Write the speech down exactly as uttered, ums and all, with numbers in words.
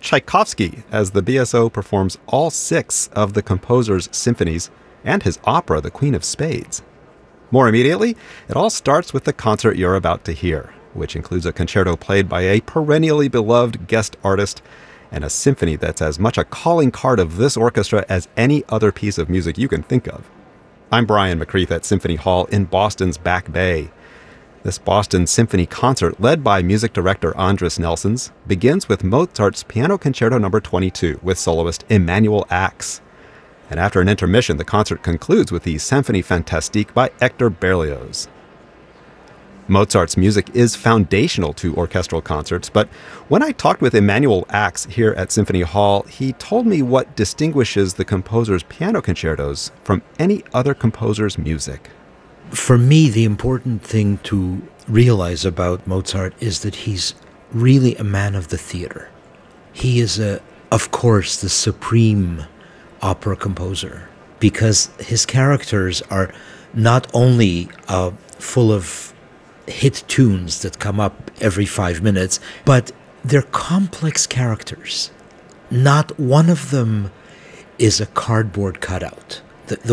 Tchaikovsky, as the B S O performs all six of the composer's symphonies and his opera, The Queen of Spades. More immediately, it all starts with the concert you're about to hear, which includes a concerto played by a perennially beloved guest artist and a symphony that's as much a calling card of this orchestra as any other piece of music you can think of. I'm Brian McCreath at Symphony Hall in Boston's Back Bay. This Boston Symphony concert, led by music director Andris Nelsons, begins with Mozart's Piano Concerto number twenty-two with soloist Emanuel Ax. And after an intermission, the concert concludes with the Symphonie Fantastique by Hector Berlioz. Mozart's music is foundational to orchestral concerts, but when I talked with Emanuel Ax here at Symphony Hall, he told me what distinguishes the composer's piano concertos from any other composer's music. For me, the important thing to realize about Mozart is that he's really a man of the theater. He is, a, of course, the supreme opera composer, because his characters are not only uh, full of hit tunes that come up every five minutes, but they're complex characters. Not one of them is a cardboard cutout. The, the